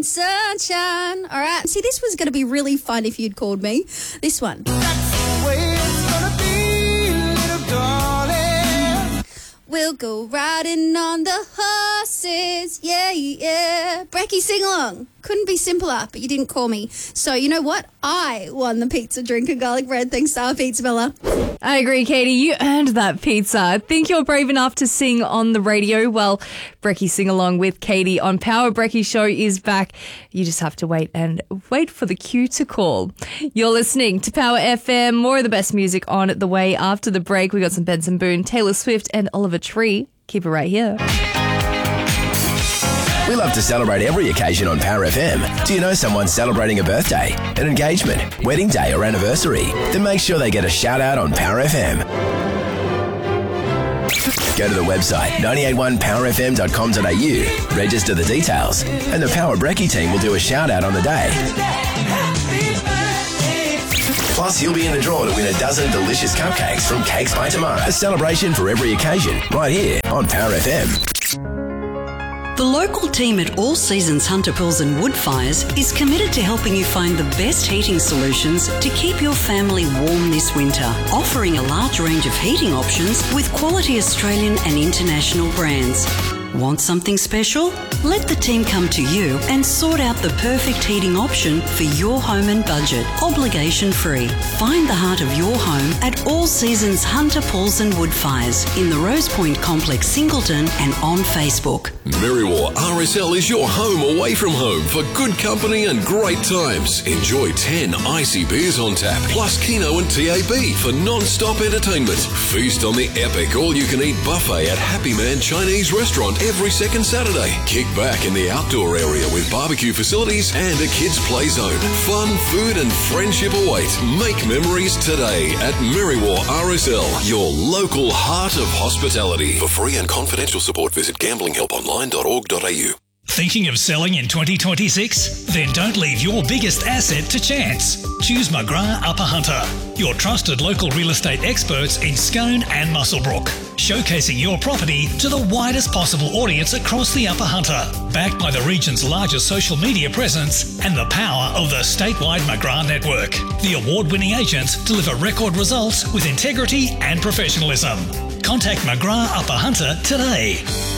Sunshine. All right. See, this was going to be really fun if you'd called me. This one. That's the way it's gonna be, little darling. We'll go riding on the horses. Yeah, yeah. Brecky, sing along. Couldn't be simpler, but you didn't call me. So you know what? I won the pizza, drink and garlic bread. Thanks to our pizza Bella. I agree, Katie. You earned that pizza. I think you're brave enough to sing on the radio. Well, Brecky Sing Along with Katie on Power Brecky Show is back. You just have to wait for the cue to call. You're listening to Power FM. More of the best music on the way after the break. We got some Benson Boone, Taylor Swift and Oliver Tree. Keep it right here. We love to celebrate every occasion on Power FM. Do you know someone celebrating a birthday, an engagement, wedding day or anniversary? Then make sure they get a shout out on Power FM. Go to the website 981powerfm.com.au, register the details, and the Power Brecky team will do a shout out on the day. Plus, you'll be in the draw to win a dozen delicious cupcakes from Cakes by Tomorrow. A celebration for every occasion, right here on Power FM. The local team at All Seasons Hunter Pools and Woodfires is committed to helping you find the best heating solutions to keep your family warm this winter, offering a large range of heating options with quality Australian and international brands. Want something special? Let the team come to you and sort out the perfect heating option for your home and budget, obligation free. Find the heart of your home at All Seasons Hunter Pools and Woodfires in the Rose Point Complex, Singleton, and on Facebook. Merriwar RSL is your home away from home for good company and great times. Enjoy 10 icy beers on tap, plus Keno and TAB for non-stop entertainment. Feast on the epic all-you-can-eat buffet at Happy Man Chinese Restaurant every second Saturday. Kick back in the outdoor area with barbecue facilities and a kids' play zone. Fun, food and friendship await. Make memories today at Merriwar RSL, your local heart of hospitality. For free and confidential support, visit gamblinghelponline.org.au. Thinking of selling in 2026? Then don't leave your biggest asset to chance. Choose McGrath Upper Hunter, your trusted local real estate experts in Scone and Muswellbrook, showcasing your property to the widest possible audience across the Upper Hunter. Backed by the region's largest social media presence and the power of the statewide McGrath network, the award-winning agents deliver record results with integrity and professionalism. Contact McGrath Upper Hunter today.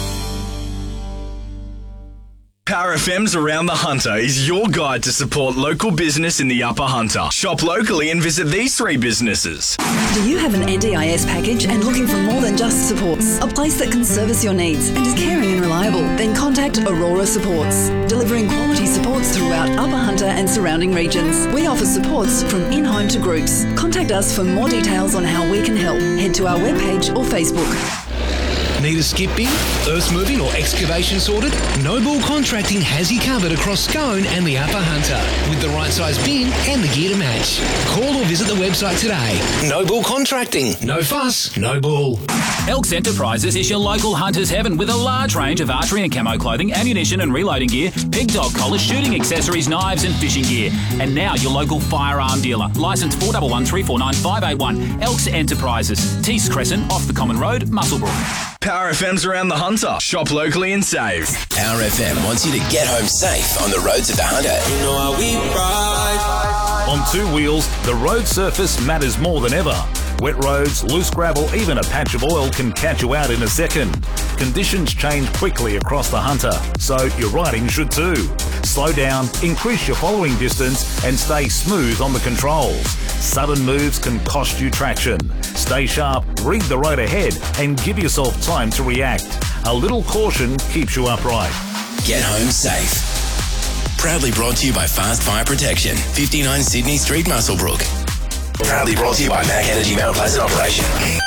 Power FM's Around the Hunter is your guide to support local business in the Upper Hunter. Shop locally and visit these 3 businesses. Do you have an NDIS package and looking for more than just supports? A place that can service your needs and is caring and reliable? Then contact Aurora Supports, delivering quality supports throughout Upper Hunter and surrounding regions. We offer supports from in-home to groups. Contact us for more details on how we can help. Head to our webpage or Facebook. Need a skip bin, earth moving or excavation sorted? Noble Contracting has you covered across Scone and the Upper Hunter with the right size bin and the gear to match. Call or visit the website today. Noble Contracting. No fuss, no bull. Elks Enterprises is your local hunter's heaven with a large range of archery and camo clothing, ammunition and reloading gear, pig dog collars, shooting accessories, knives and fishing gear. And now your local firearm dealer. Licence 4113495581. Elks Enterprises. Tees Crescent off the Common Road, Muswellbrook. Power FM's Around the Hunter. Shop locally and save. Power FM wants you to get home safe on the roads of the Hunter. You know how we ride. On 2 wheels, the road surface matters more than ever. Wet roads, loose gravel, even a patch of oil can catch you out in a second. Conditions change quickly across the Hunter, so your riding should too. Slow down, increase your following distance, and stay smooth on the controls. Sudden moves can cost you traction. Stay sharp, read the road ahead, and give yourself time to react. A little caution keeps you upright. Get home safe. Proudly brought to you by Fast Fire Protection, 59 Sydney Street, Muswellbrook. Proudly brought to you by Mac Energy Mount Pleasant Operation.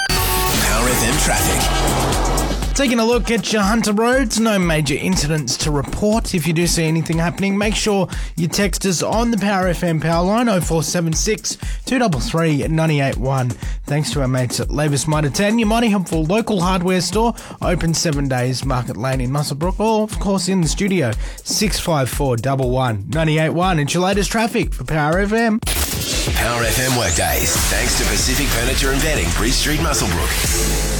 Power FM Traffic. Taking a look at your Hunter roads, no major incidents to report. If you do see anything happening, make sure you text us on the Power FM power line 0476 233 981. Thanks to our mates at Lavis Mitre 10, your mighty helpful local hardware store, open 7 days, Market Lane in Muswellbrook, or of course in the studio, 654 11 981. It's your latest traffic for Power FM. Power FM Workdays, thanks to Pacific Furniture and Bedding, Bridge Street, Muswellbrook.